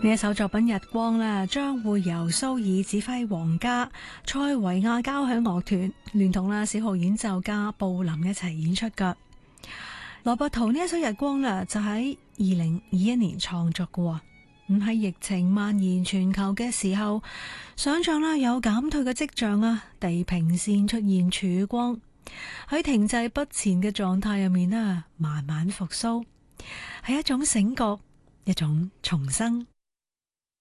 呢一首作品《日光》呢，將會由蘇爾指揮皇家塞維亞交響樂團聯同小號演奏家布林一齊演出㗎。羅伯圖呢一首《日光》呢，就喺2021年創作嘅，唔係疫情蔓延全球嘅時候，想象啦有減退嘅跡象啊，地平線出現曙光，喺停滯不前嘅狀態入面慢慢復甦，係一種醒覺，一種重生。